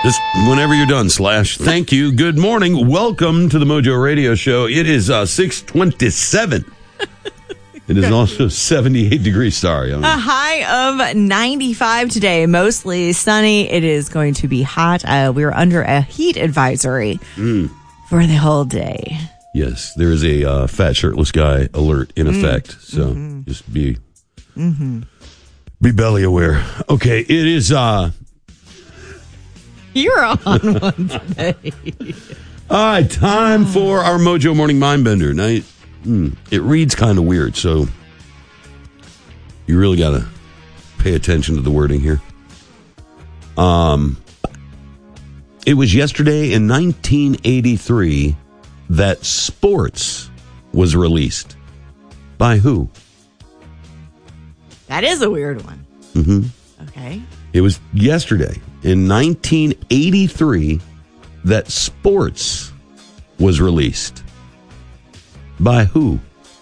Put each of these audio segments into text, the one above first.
Just whenever you're done, Slash. Thank you. Good morning. Welcome to the Mojo Radio Show. It is 6:27. It is also 78 degrees. Sorry. A high of 95 today. Mostly sunny. It is going to be hot. We're under a heat advisory for the whole day. Yes, there is a fat shirtless guy alert in effect. So just be belly aware. Okay, it is... You're on one today. All right, time for our Mojo Morning Mindbender. Now, it reads kind of weird, so you really got to pay attention to the wording here. It was yesterday in 1983 that Sports was released. By who? That is a weird one. Okay. It was yesterday in 1983 that Sports was released. By who?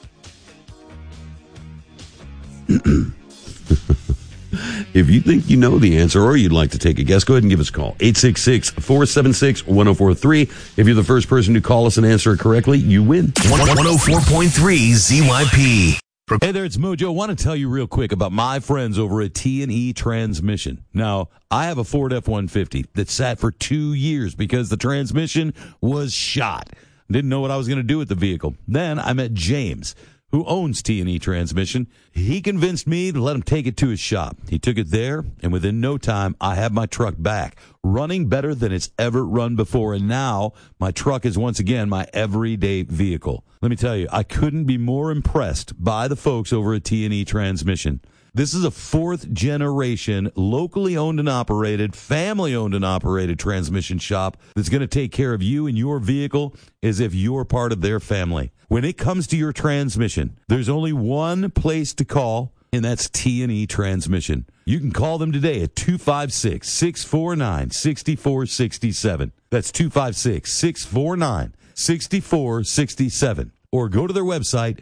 If you think you know the answer or you'd like to take a guess, go ahead and give us a call. 866-476-1043. If you're the first person to call us and answer it correctly, you win. 104.3 ZYP. Hey there, it's Mojo. I want to tell you real quick about my friends over at T&E Transmission. Now, I have a Ford F-150 that sat for 2 years because the transmission was shot. Didn't know what I was going to do with the vehicle. Then I met James, who owns T&E Transmission. He convinced me to let him take it to his shop. He took it there, and within no time, I have my truck back, running better than it's ever run before. And now my truck is once again my everyday vehicle. Let me tell you, I couldn't be more impressed by the folks over at T&E Transmission. This is a fourth generation, locally owned and operated, family owned and operated transmission shop that's going to take care of you and your vehicle as if you're part of their family. When it comes to your transmission, there's only one place to call, and that's T&E Transmission. You can call them today at 256-649-6467. That's 256-649-6467. Or go to their website,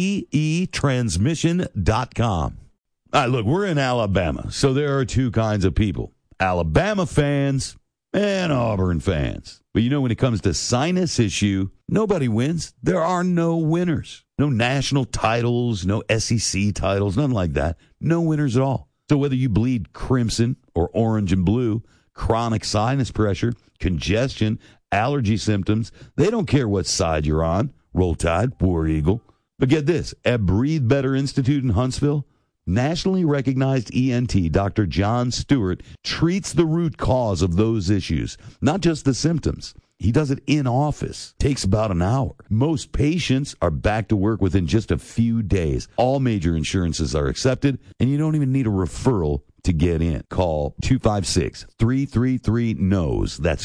tetransmission.com. All right, look, we're in Alabama, so there are two kinds of people. Alabama fans and Auburn fans. But you know, when it comes to sinus issue, nobody wins. There are no winners. No national titles, no SEC titles, nothing like that. No winners at all. So whether you bleed crimson or orange and blue, chronic sinus pressure, congestion, allergy symptoms, they don't care what side you're on. Roll Tide, War Eagle. But get this, at Breathe Better Institute in Huntsville, nationally recognized ENT Dr. John Stewart treats the root cause of those issues, not just the symptoms. He does it in office. Takes about an hour. Most patients are back to work within just a few days. All major insurances are accepted, and you don't even need a referral to get in. Call 256-333-NOSE. That's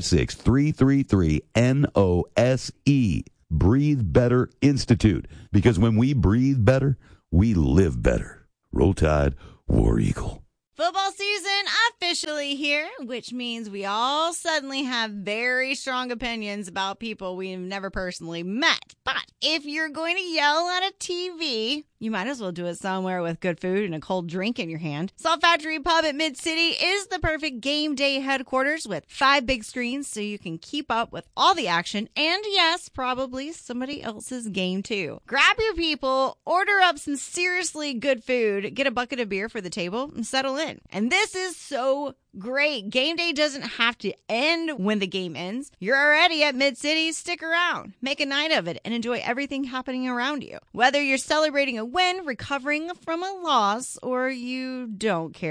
256-333-NOSE. Breathe Better Institute. Because when we breathe better, we live better. Roll Tide, War Eagle. Football season officially here, which means we all suddenly have very strong opinions about people we've never personally met. But if you're going to yell at a TV, you might as well do it somewhere with good food and a cold drink in your hand. Salt Factory Pub at Mid-City is the perfect game day headquarters with 5 big screens so you can keep up with all the action and, yes, probably somebody else's game too. Grab your people, order up some seriously good food, get a bucket of beer for the table, and settle in. And this is so great. Game day doesn't have to end when the game ends. You're already at Mid-City. Stick around. Make a night of it and enjoy everything happening around you. Whether you're celebrating a win, recovering from a loss, or you don't care.